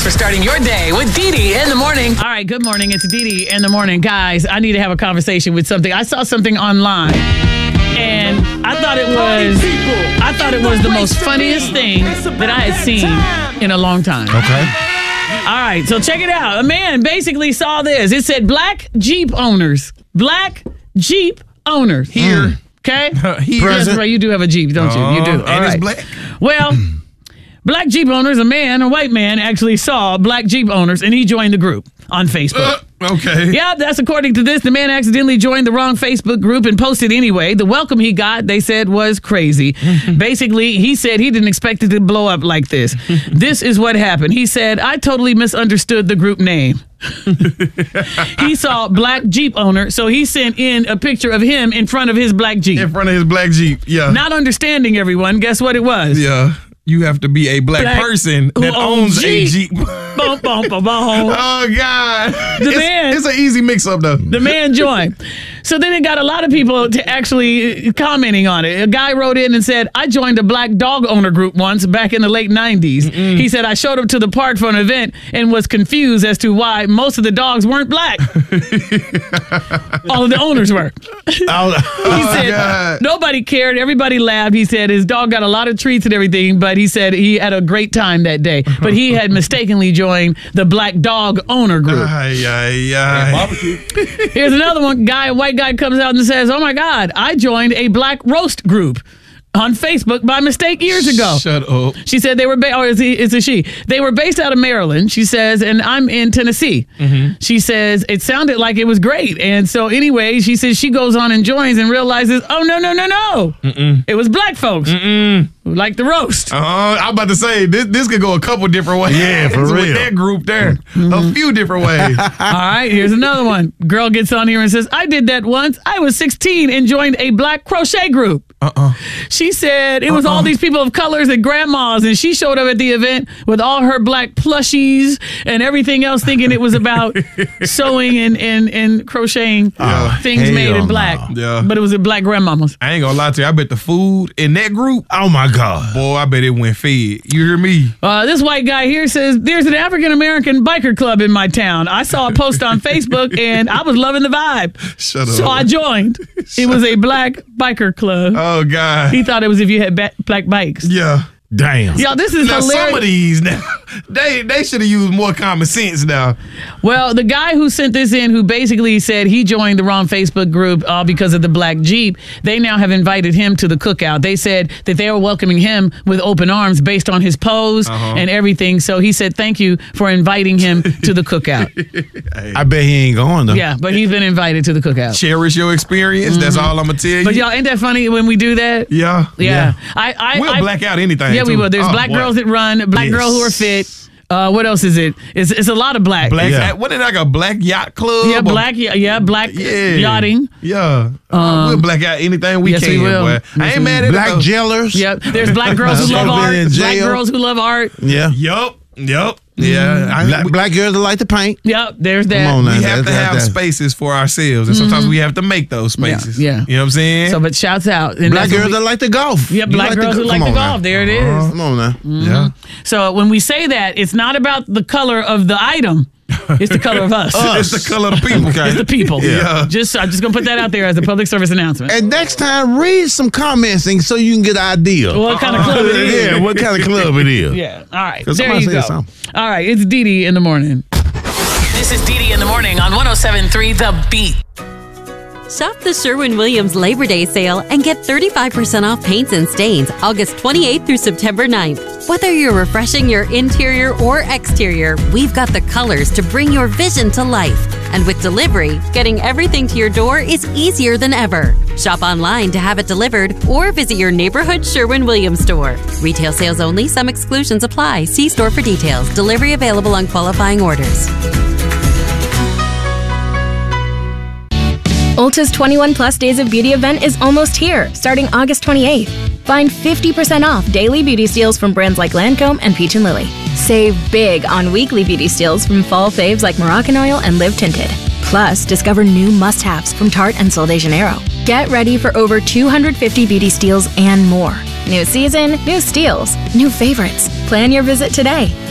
for starting your day with Dee in the morning. All right, good morning. It's Dee in the morning. Guys, I need to have a conversation with something. I saw something online, and I thought it was the most funniest thing that I had seen in a long time. Okay. All right, so check it out. A man basically saw this. It said black Jeep owners. Black Jeep owners. Here. Okay? Here. Yes, right. You do have a Jeep, don't you? You do. All And right. it's black. Well, black Jeep owners, a white man, actually saw black Jeep owners, and he joined the group on Facebook. Okay. Yeah, that's according to this. The man accidentally joined the wrong Facebook group and posted anyway. The welcome he got, they said, was crazy. Basically, he said he didn't expect it to blow up like this. This is what happened. He said, I totally misunderstood the group name. He saw black Jeep owner, so he sent in a picture of him in front of his black Jeep. In front of his black Jeep. Yeah. Not understanding everyone, guess what it was? Yeah. You have to be a black person who that owns a Jeep. Bum, bum, bum, bum. Oh, God. It's an easy mix-up, though. The man joined. So then it got a lot of people to actually commenting on it. A guy wrote in and said, I joined a black dog owner group once back in the late 90s. He said, I showed up to the park for an event and was confused as to why most of the dogs weren't black. All of the owners were. He said, God. Nobody cared. Everybody laughed. He said his dog got a lot of treats and everything, but he said he had a great time that day. But he had mistakenly joined the black dog owner group. Here's another one. White guy comes out and says, oh my God, I joined a black roast group on Facebook by mistake years ago. Shut up. She said they were, it's a she. They were based out of Maryland, she says, and I'm in Tennessee. She says, it sounded like it was great. And so anyway, she says she goes on and joins and realizes, oh, no. It was black folks who like the roast. I'm about to say, this could go a couple different ways. Yeah, for real. With that group there. A few different ways. All right, here's another one. Girl gets on here and says, I did that once. I was 16 and joined a black crochet group. She said it was all these people of colors and grandmas, and she showed up at the event with all her black plushies and everything else, thinking it was about sewing and crocheting things made in black. Yeah. But it was a black grandmamas. I ain't gonna lie to you. I bet the food in that group, Oh, my God. boy, I bet it went fed. You hear me? This white guy here says, there's an African-American biker club in my town. I saw a post on Facebook, and I was loving the vibe. Shut up. So I joined. It was a black biker club. Oh, God. He thought it was if you had black bikes. Yeah. Damn. Y'all, this is Now, hilarious. some of these now, they should have used more common sense now. Well, the guy who sent this in, who basically said he joined the wrong Facebook group because of the black Jeep, they now have invited him to the cookout. They said that they were welcoming him with open arms based on his pose and everything. So he said thank you for inviting him to the cookout. I bet he ain't going, though. Yeah, but he's been invited to the cookout. Cherish your experience. That's all I'm going to tell you. But y'all, ain't that funny when we do that? Yeah. Yeah. We'll black out anything. Yeah, we too. will. There's Oh, black boy. girls that run, black girls who are fit. What else is it? It's a lot of black. What is like a black yacht club? Yeah, black yachting. Yeah. We'll black out anything we yes, can, we will. boy. I ain't mad at Black it, though. jailers. Yep. There's black girls who love art. in Black jail. girls who love art. Yeah. Yup. Yeah. Black girls that like to paint. Yep. There's that. Come on now. We have to have spaces for ourselves, and sometimes we have to make those spaces. Yeah. You know what I'm saying? So, but shouts out. And Black that's what girls that like to golf. Yep, You black girls who like to come on golf. now. There it is. Come on now. Yeah. So when we say that, it's not about the color of the item. It's the color of us. It's the color of the people. It's the people. Yeah. I'm just gonna put that out there as a public service announcement. And next time, read some comments so you can get an idea. What kind of club it is? Yeah, what kind of club it is. Yeah. All right. 'Cause There somebody you go. said something. All right. It's Dee in the morning. This is Dee in the morning on 107.3 The Beat. Shop the Sherwin-Williams Labor Day sale and get 35% off paints and stains August 28th through September 9th. Whether you're refreshing your interior or exterior, we've got the colors to bring your vision to life. And with delivery, getting everything to your door is easier than ever. Shop online to have it delivered or visit your neighborhood Sherwin-Williams store. Retail sales only. Some exclusions apply. See store for details. Delivery available on qualifying orders. Ulta's 21 Plus Days of Beauty event is almost here, starting August 28th. Find 50% off daily beauty steals from brands like Lancome and Peach & Lily. Save big on weekly beauty steals from fall faves like Moroccan Oil and Live Tinted. Plus, discover new must-haves from Tarte and Sol de Janeiro. Get ready for over 250 beauty steals and more. New season, new steals, new favorites. Plan your visit today.